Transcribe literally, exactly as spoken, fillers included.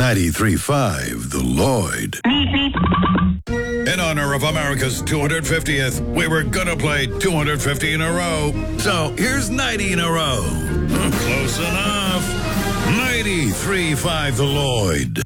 ninety-three point five The Lloyd. In honor of America's two hundred fiftieth, we were gonna play two hundred fifty in a row. So here's ninety in a row. Close enough. ninety-three point five The Lloyd.